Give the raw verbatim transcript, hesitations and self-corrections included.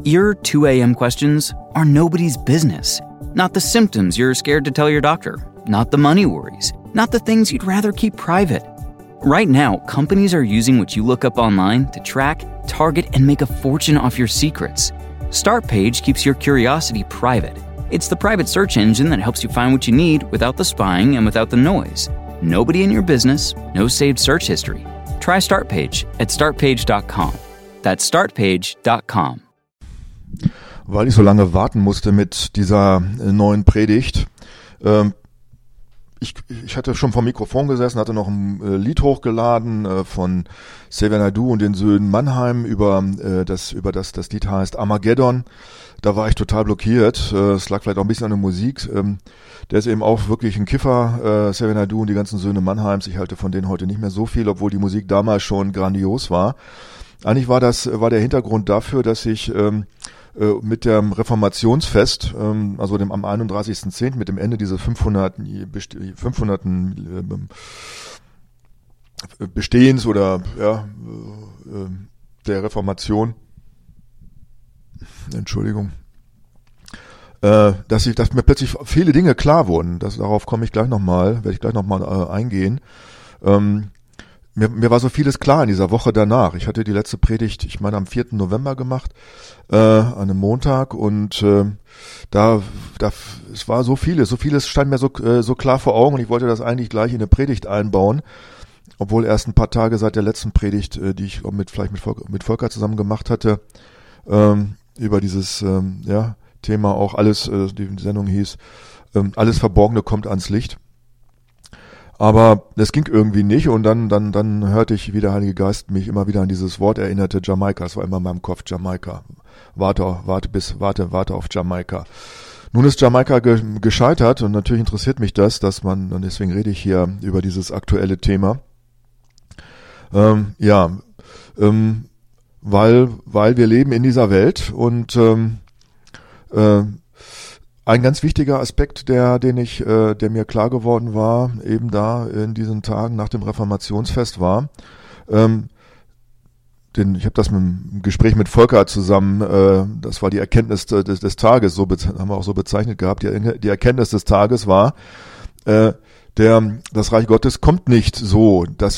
Your two a.m. questions are nobody's business. Not the symptoms you're scared to tell your doctor. Not the money worries. Not the things you'd rather keep private. Right now, companies are using what you look up online to track, target, and make a fortune off your secrets. Startpage keeps your curiosity private. It's the private search engine that helps you find what you need without the spying and without the noise. Nobody in your business, no saved search history. Try Startpage at start page dot com. That's start page dot com. Weil ich so lange warten musste mit dieser neuen Predigt. Ähm, ich, ich hatte schon vom Mikrofon gesessen, hatte noch ein äh, Lied hochgeladen äh, von Xavier Naidoo und den Söhnen Mannheim über äh, das, über das, das Lied heißt Armageddon. Da war ich total blockiert. Äh, es lag vielleicht auch ein bisschen an der Musik. Ähm, der ist eben auch wirklich ein Kiffer, äh, Xavier Naidoo und die ganzen Söhne Mannheims. Ich halte von denen heute nicht mehr so viel, obwohl die Musik damals schon grandios war. Eigentlich war das, war der Hintergrund dafür, dass ich ähm, mit dem Reformationsfest, also dem am einunddreißigsten zehnten mit dem Ende dieses fünfhunderten Bestehens oder ja der Reformation, Entschuldigung, dass ich, dass mir plötzlich viele Dinge klar wurden. Das, darauf komme ich gleich nochmal, werde ich gleich nochmal eingehen. Mir, mir war so vieles klar in dieser Woche danach. Ich hatte die letzte Predigt, ich meine, am vierten November gemacht, äh, an einem Montag, und äh, da, da, es war so vieles, so vieles stand mir so, äh, so klar vor Augen, und ich wollte das eigentlich gleich in eine Predigt einbauen, obwohl erst ein paar Tage seit der letzten Predigt, äh, die ich mit vielleicht mit Volker, mit Volker zusammen gemacht hatte, ähm, über dieses ähm, ja Thema auch alles, äh, die Sendung hieß, ähm, alles Verborgene kommt ans Licht. Aber das ging irgendwie nicht, und dann dann dann hörte ich, wie der Heilige Geist mich immer wieder an dieses Wort erinnerte, Jamaika. Es war immer in meinem Kopf, Jamaika. Warte, warte bis, warte, warte auf Jamaika. Nun ist Jamaika ge- gescheitert, und natürlich interessiert mich das, dass man, und deswegen rede ich hier über dieses aktuelle Thema. Ähm, ja, ähm, weil weil wir leben in dieser Welt, und ähm, äh, ein ganz wichtiger Aspekt, der, den ich, äh, der mir klar geworden war, eben da in diesen Tagen nach dem Reformationsfest war, ähm, den, ich habe das mit einem Gespräch mit Volker zusammen, äh, das war die Erkenntnis des, des Tages, so bez- haben wir auch so bezeichnet gehabt, die, die Erkenntnis des Tages war, äh, der, das Reich Gottes kommt nicht so, dass